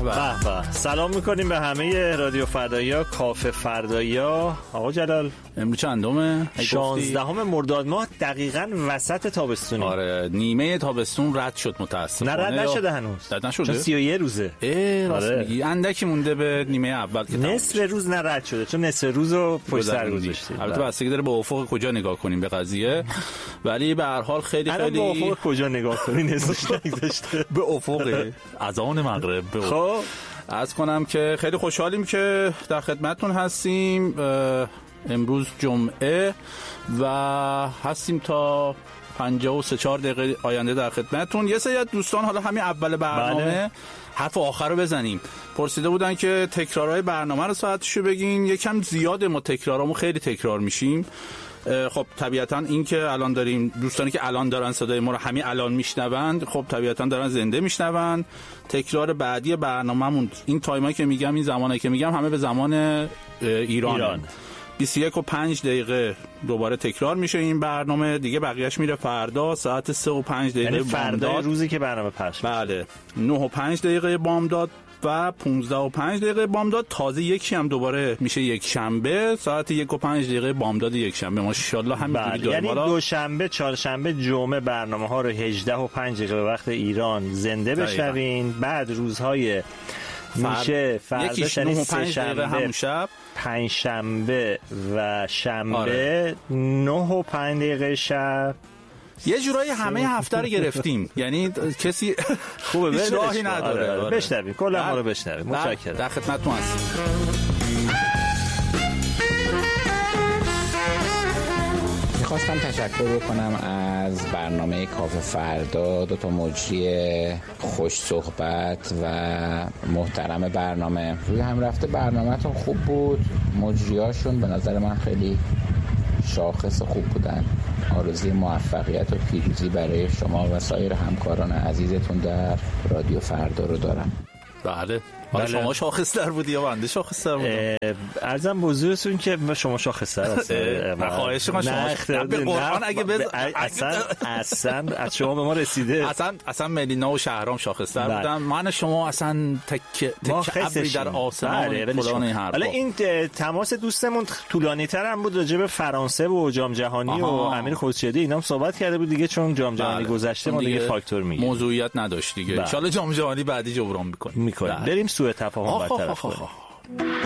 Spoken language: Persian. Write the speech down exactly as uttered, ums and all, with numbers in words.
به به. سلام میکنیم به همه رادیو فردایی‌ها، کافه فردایی‌ها. آقا جلال امروز چندمه؟ شانزدهم مرداد ماه، دقیقاً وسط تابستونه. آره، نیمه تابستون رد شد متاسفانه. نه رد نشده هنوز. رد نشده. چون سی و یک روزه. اه راست آره. میگی. اندکی مونده به نیمه اول که نصف روز نه رد شده، چون نصف روزو پشت سر گذاشتید. البته بستگی داره به افق کجا نگاه کنیم به قضیه، ولی به هر حال خیلی خیلی به افق کجا نگاه کنین نصفش نگذاشته. به افق اذان مغرب. خب عرض کنم که خیلی خوشحالیم که در خدمتتون هستیم. امروز جمعه و هستیم تا پنجاه و سه چهار دقیقه آینده در خدمتتون. یه سری دوستان حالا همین اول برنامه بله. حرف آخر رو بزنیم. پرسیده بودن که تکرارهای برنامه رو ساعتشو بگین. یکم زیاده، ما تکرارامون خیلی تکرار میشیم. خب طبیعتا این که الان داریم دوستانی که الان دارن صدای ما رو همین الان میشنوند، خب طبیعتا دارن زنده میشنوند. تکرار بعدی برنامه‌مون این تایمایی که میگم، این زمانی که میگم همه به زمان ایران, ایران. بیست و یک و پنج دقیقه دوباره تکرار میشه این برنامه دیگه. بقیهش میره فردا ساعت سه و پنج دقیقه یعنی فردا روزی که برنامه پخش میشه. بله، نه و پنج دقیقه بامداد و پانزده و پنج دقیقه بامداد. تازه یکی هم دوباره میشه یک شنبه ساعت یک و پنج دقیقه بامداد یک شنبه. ماشاءالله همینجوری داریم. یعنی دوشنبه، چهارشنبه، جمعه برنامه ها رو هجده و پنج دقیقه به وقت ایران زنده بشنوین. بعد روزهای میشه فردا شنبه، سه شنبه، همون شب، پنج شنبه و شنبه آره. نه و پنج دقیقه شب. یه جورایی همه هفته رو گرفتیم. یعنی کسی خوبه هیچ راهی نداره. آره. آره. بشنویم کلا ما رو بشنویم. متشکرم. در خدمتتون هستم. میخواستم تشکر بکنم از برنامه کافه فردا، دو تا مجری خوش صحبت و محترم برنامه. روی هم رفته برنامه‌تون خوب بود، مجریاشون به نظر من خیلی شاخص خوب بودن. آرزوی موفقیت و پیروزی برای شما و سایر همکاران عزیزتون در رادیو فردا رو دارم. بله. بله. شما شاخص‌تر بودی یا بنده شاخص‌تر بودم؟ عرضم بزرگتون که شما شاخص‌تر هستید. خواهش ما شما به قرآن اگه بز... اصلا اصلا از شما به ما رسیده. اصلا اصلا ملینا و شهرام شاخص‌تر بودن. من شما اصلا تک تک ابری در آسمان فلان این حرفا. حالا این تماس دوستمون طولانی‌تر هم بود، راجع به فرانسه و جام جهانی و امیر خورشیدی اینا هم صحبت کرده بود دیگه، چون جام جهانی گذشته ما دیگه فاکتور میگیم. موضوعیت نداشت دیگه. ان شاءالله جام جهانی بعدی جبران می‌کنیم. می‌کنیم. بریم سوء تفاهم برطرف کنیم.